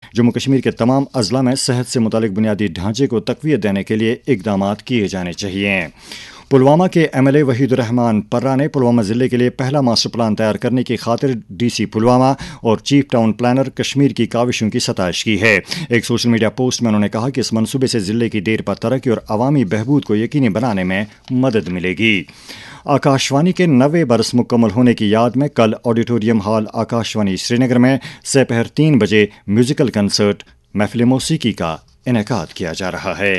जम्मू कश्मीर के तमाम अजला में सेहत से मुतालिक बुनियादी ढांचे को तकवीत देने के लिए इकदामात किए जाने चाहिए। पुलवामा के MLA वहीदुर्रहमान पर्रा ने पुलवामा ज़िले के लिए पहला मास्टर प्लान तैयार करने की खातिर DC पुलवामा और चीफ टाउन प्लानर कश्मीर की काविशों की सताइश की है। एक सोशल मीडिया पोस्ट में उन्होंने कहा कि इस मनसूबे से ज़िले की देर पा तरक्की और अवामी बहबूद को यकीनी बनाने में मदद मिलेगी। आकाशवाणी के 90 बरस मुकम्मल होने की याद में कल ऑडिटोरियम हॉल आकाशवाणी श्रीनगर में दोपहर 3 बजे म्यूजिकल कंसर्ट महफिल मौसीकी का इनेकाद किया जा रहा है।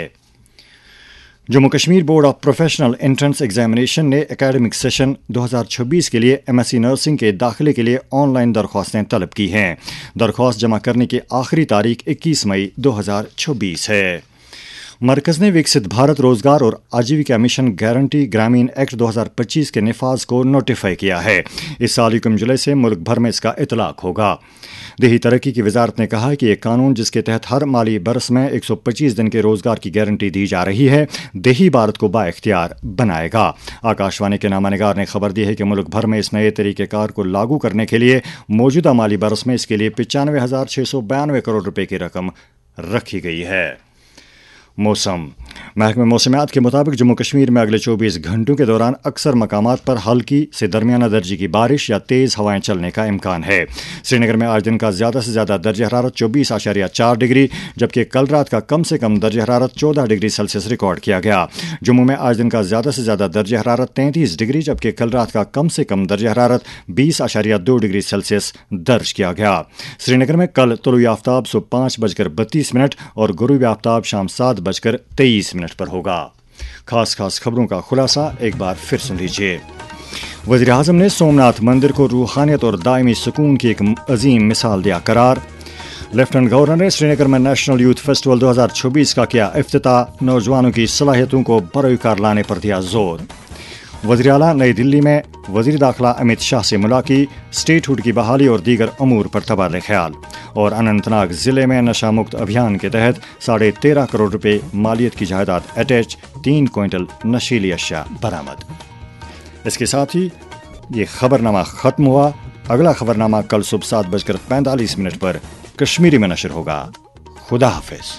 Jammu Kashmir board of professional entrance examination ने एकेडमिक सेशन 2026 के लिए MSc नर्सिंग के दाखिले के लिए ऑनलाइन दरख्वास्तें तलब की हैं। दरख्वास्त जमा करने की आखिरी तारीख 21 मई 2026 है। मरकज़ ने विकसित भारत रोजगार और आजीविका मिशन गारंटी ग्रामीण एक्ट 2025 के निफाज को नोटिफाई किया है। इस साल 1 जुलाई से मुल्क भर में इसका इतलाक होगा। देही तरक्की की वजारत ने कहा कि एक कानून जिसके तहत हर माली बरस में 125 दिन के रोजगार की गारंटी दी जा रही है, देही भारत को बाइख्तियार बनाएगा। आकाशवाणी के नामानिगार ने खबर दी है कि मुल्क भर में इस नए तरीक़ेकार को लागू करने के लिए मौजूदा माली बरस में इसके लिए 95,692 करोड़ रुपए की रकम रखी गई है। मौसम महकमे मौसमियात के मुताबिक जम्मू कश्मीर में अगले 24 घंटों के दौरान अक्सर मकामात पर हल्की से दरमियाना दर्जे की बारिश या तेज़ हवाएं चलने का इम्कान है। श्रीनगर में आज दिन का ज़्यादा से ज़्यादा दर्जा हरारत 24.4 डिग्री जबकि कल रात का कम से कम दर्जा हरारत 14 डिग्री सेल्सियस रिकॉर्ड किया गया। जम्मू में आज दिन का ज़्यादा से ज़्यादा दर्जा हरारत 33 डिग्री जबकि कल रात का कम से कम दर्जा हरारत 20.2 डिग्री सेल्सियस दर्ज किया गया। श्रीनगर में कल तुलुई आफ्ताब सुबह 5:32 और गुरूब आफ्ताब शाम 7:23 पर होगा। खास खबरों का खुलासा एक बार फिर सुन लीजिए। वज़ीर-ए-आज़म ने सोमनाथ मंदिर को रूहानियत और दायमी सुकून की एक अजीम मिसाल दिया करार। लेफ्टिनेंट गवर्नर ने श्रीनगर में नेशनल यूथ फेस्टिवल 2026 का किया इफ्तिताह। नौजवानों की सलाहियतों को बरोकार लाने पर दिया जोर। वज़ीर आला नई दिल्ली में वज़ीर दाखिला अमित शाह से मुलाकात। स्टेटहुड की बहाली और दीगर अमूर पर तबादला ख्याल। और अनंतनाग ज़िले में नशा मुक्त अभियान के तहत 13.5 करोड़ रुपए मालियत की जायदाद अटैच, 3 क्विंटल नशीली अशिया बरामद। इसके साथ ही ये खबरनामा ख़त्म हुआ। अगला खबरनामा कल सुबह 7:45 पर कश्मीरी में नशर होगा। खुदा हाफिज।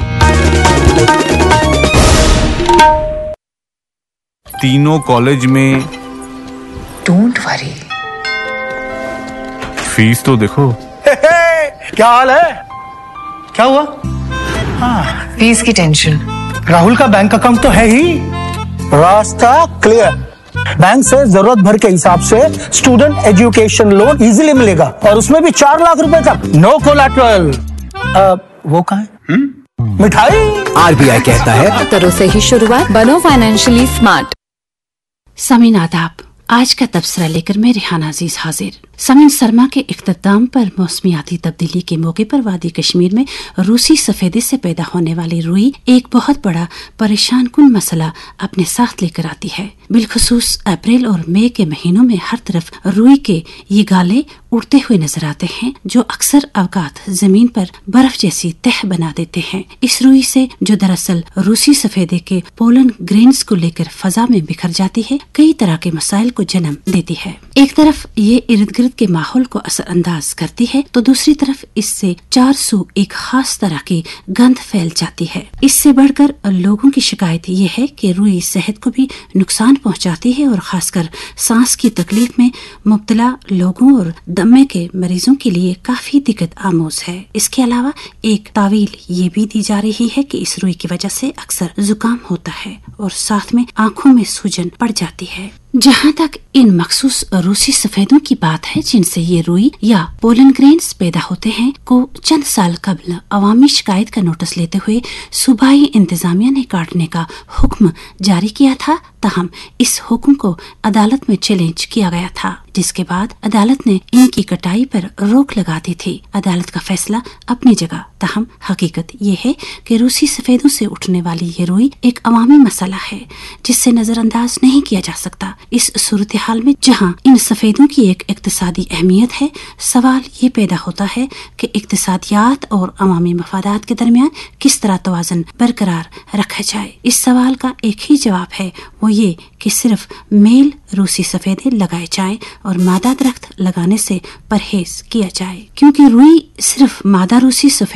तीनों कॉलेज में डोंट वरी, फीस तो देखो। क्या हाल है? क्या हुआ? फीस की टेंशन। राहुल का बैंक अकाउंट तो है ही, रास्ता क्लियर। बैंक से जरूरत भर के हिसाब से स्टूडेंट एजुकेशन लोन इजीली मिलेगा और उसमें भी 4 लाख रुपए तक, नो कोलैटरल। वो कहाँ है? मिठाई। RBI कहता है करो से ही शुरुआत, बनो फाइनेंशियली स्मार्ट। सामीन आदाब, आज का तबसरा लेकर मैं रिहाना अजीज हाजिर। सामीन, सरमा के इख्तिताम पर मौसमियाती तब्दीली के मौके पर वादी कश्मीर में रूसी सफेदे से पैदा होने वाली रुई एक बहुत बड़ा परेशान कुन मसला अपने साथ लेकर आती है। बिलखुसूस अप्रैल और मई के महीनों में हर तरफ रुई के ये गाले उड़ते हुए नजर आते हैं जो अक्सर अवकात जमीन पर बर्फ जैसी तह बना देते हैं। इस रुई से जो दरअसल रूसी सफेदे के पोलन ग्रेन्स को लेकर फजा में बिखर जाती है, कई तरह के मसाइल को जन्म देती है। एक तरफ ये इर्द गिर्द के माहौल को असरअंदाज करती है तो दूसरी तरफ इससे चारसू एक खास तरह की गंध फैल जाती है। इससे बढ़कर लोगों की शिकायत ये है कि रुई सेहत को भी नुकसान पहुंचाती है और खासकर सांस की तकलीफ में मुब्तला लोगों और दमे के मरीजों के लिए काफी दिक्कत आमोज है। इसके अलावा एक तावील ये भी दी जा रही है कि इस रुई की वजह से अक्सर जुकाम होता है और साथ में आंखों में सूजन पड़ जाती है। जहाँ तक इन मखसूस रूसी सफेदों की बात है जिनसे ये रुई या पोलन ग्रेन्स पैदा होते हैं, को चंद साल कबल अवामी शिकायत का नोटिस लेते हुए सूबाई इंतजामिया ने काटने का हुक्म जारी किया था। ताहम इस हुक्म को अदालत में चैलेंज किया गया था, जिसके बाद अदालत ने इनकी कटाई पर रोक लगा दी थी। अदालत का फैसला अपनी जगह, ताहम हकीकत ये है कि रूसी सफेदों से उठने वाली ये रुई एक अवामी मसला है जिससे नजरअंदाज नहीं किया जा सकता। इस सूरत हाल में जहाँ इन सफेदों की एक इक्तिसादी अहमियत है, सवाल ये पैदा होता है कि इक्तिसादियात और अवामी मफादात के दरमियान किस तरह तवाज़ुन बरकरार रखा जाए। इस सवाल का एक ही जवाब है, वो ये कि सिर्फ मेल रूसी सफेदे लगाए जाए और मादा दरख्त लगाने से परहेज किया जाए, क्योंकि रुई सिर्फ मादा रूसी सफेद